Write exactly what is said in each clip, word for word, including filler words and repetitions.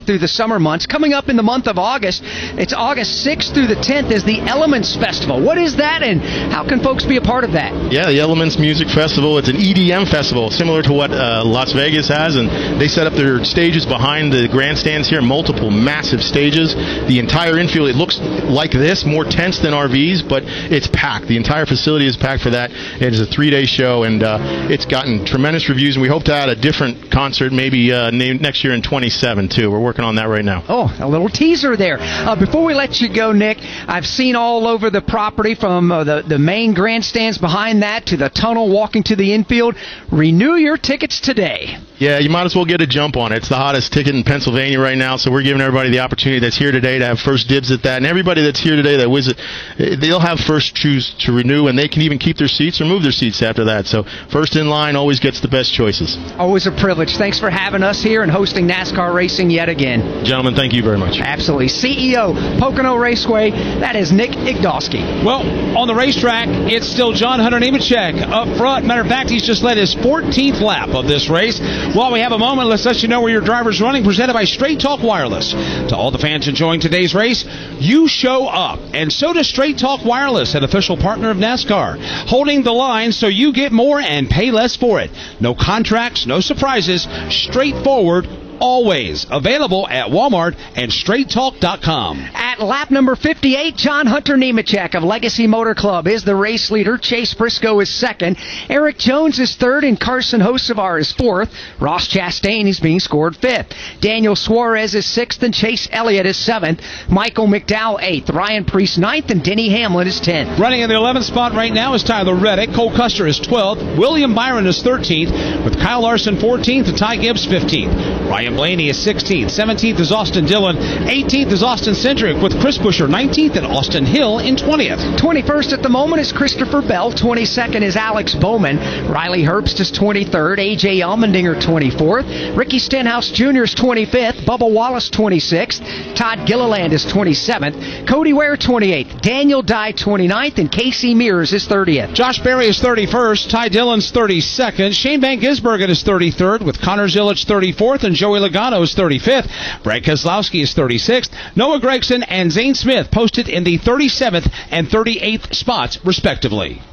through the summer months. Coming up in the month of August, it's August sixth through the tenth is the Elements Festival. What is that, and how can folks be a part of that? Yeah, the Elements Music Festival. It's an E D M festival, similar to what uh, Las Vegas has, and they set up their stages behind the grandstands here, multiple massive stages. The entire infield, it looks like this, more tense than R Vs, but it's packed. The entire facility is packed for that. It is a three-day show, and uh, it's gotten tremendous reviews, and we hope to add a different concert maybe uh, next year in twenty-seven, too. We're working on that right now. Oh, a little teaser there. Uh, before we let you go, Nick, I've seen all over the property from uh, the, the main grandstands behind that to the tunnel walking to the infield. Renew your tickets today. Yeah, you might as well get a jump on it. It's the hottest ticket in Pennsylvania right now, so we're giving everybody the opportunity that's here today to have first dibs at that. And everybody that's here today that visit, they'll have first choose to renew, and they can even keep their seats or move their seats after that. So first in line always gets the best choices. Always a privilege. Thanks for having us here and hosting NASCAR racing yet again. Gentlemen, thank you very much. Absolutely. C E O, Pocono Raceway, that is Nick Igdosky. Well, on the racetrack, it's still John Hunter Nemechek up front. Matter of fact, he's just led his fourteenth lap of this race. While we have a moment, let's let you know where your driver's running, presented by Straight Talk Wireless. To all the fans enjoying today's race, you show up, and so does Straight Talk Wireless, an official partner of NASCAR, holding the line so you get more and pay less for it. No contracts, no surprises, straightforward, always available at Walmart and straight talk dot com. At lap number fifty-eight, John Hunter Nemechek of Legacy Motor Club is the race leader. Chase Briscoe is second. Eric Jones is third, and Carson Hocevar is fourth. Ross Chastain is being scored fifth. Daniel Suarez is sixth, and Chase Elliott is seventh. Michael McDowell eighth. Ryan Preece ninth, and Denny Hamlin is tenth. Running in the eleventh spot right now is Tyler Reddick. Cole Custer is twelfth. William Byron is thirteenth, with Kyle Larson fourteenth and Ty Gibbs fifteenth. Ryan Blaney is sixteenth. seventeenth is Austin Dillon. eighteenth is Austin Cindric, with Chris Buescher nineteenth and Austin Hill in twentieth. twenty-first at the moment is Christopher Bell. twenty-second is Alex Bowman. Riley Herbst is twenty-third. A J Allmendinger twenty-fourth. Ricky Stenhouse Junior is twenty-fifth. Bubba Wallace twenty-sixth. Todd Gilliland is twenty-seventh. Cody Ware twenty-eighth. Daniel Dye twenty-ninth. And Casey Mears is thirtieth. Josh Berry is thirty-first. Ty Dillon's thirty-second. Shane Van Gisbergen is thirty-third, with Connor Zilic thirty-fourth and Joey Logano is thirty-fifth. Brad Keselowski is thirty-sixth. Noah Gragson and Zane Smith posted in the thirty-seventh and thirty-eighth spots, respectively.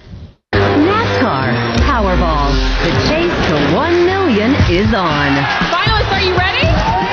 NASCAR Powerball. The chase to one million is on. Finalists, are you ready?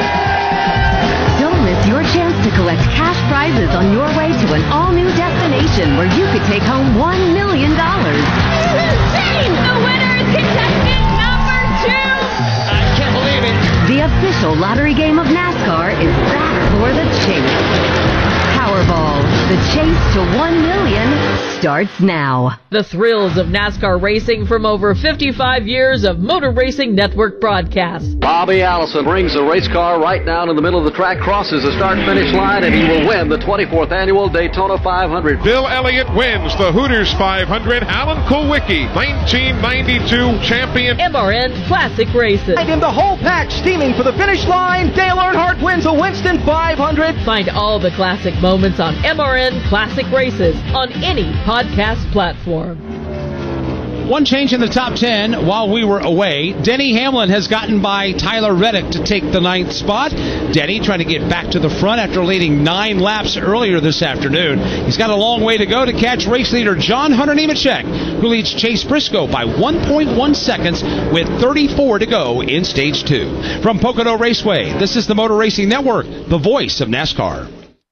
Don't miss your chance to collect cash prizes on your way to an all-new destination where you could take home one million dollars. This is insane! The winner is contestant number two! I can't believe it. The official lottery game of NASCAR is back for the chase. Powerball, the chase to one million starts now. The thrills of NASCAR racing from over fifty-five years of Motor Racing Network broadcasts. Bobby Allison brings the race car right down in the middle of the track, crosses the start-finish line, and he will win the twenty-fourth annual Daytona five hundred. Bill Elliott wins the Hooters five hundred. Alan Kulwicki, nineteen ninety-two champion. M R N Classic Races. And in the whole pack, steaming for the finish line, Dale Earnhardt wins the Winston five hundred. Find all the classic moments on M R N Classic Races on any podcast platform. One change in the top ten while we were away. Denny Hamlin has gotten by Tyler Reddick to take the ninth spot. Denny trying to get back to the front after leading nine laps earlier this afternoon. He's got a long way to go to catch race leader John Hunter Nemechek, who leads Chase Briscoe by one point one seconds with thirty-four to go in stage two. From Pocono Raceway, this is the Motor Racing Network, the voice of NASCAR.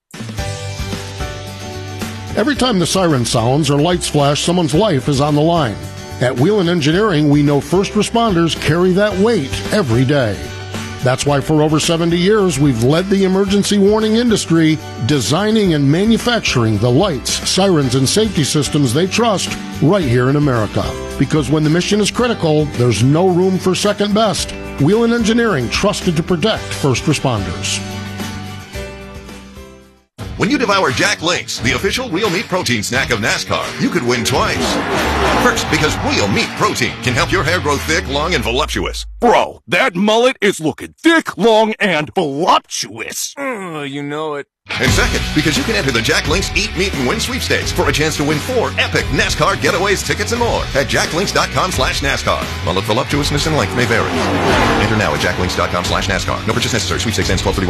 Every time the siren sounds or lights flash, someone's life is on the line. At Whelen Engineering, we know first responders carry that weight every day. That's why for over seventy years, we've led the emergency warning industry, designing and manufacturing the lights, sirens, and safety systems they trust right here in America. Because when the mission is critical, there's no room for second best. Whelen Engineering, trusted to protect first responders. When you devour Jack Links, the official real meat protein snack of NASCAR, you could win twice. First, because real meat protein can help your hair grow thick, long, and voluptuous. Bro, that mullet is looking thick, long, and voluptuous. Mm. Oh, you know it. And second, because you can enter the Jack Links Eat, Meet, and Win sweepstakes for a chance to win four epic NASCAR getaways, tickets, and more at jacklinks.com slash NASCAR. While voluptuousness and length may vary. Enter now at jacklinks.com slash NASCAR. No purchase necessary. Sweepstakes ends twelve thirty-one.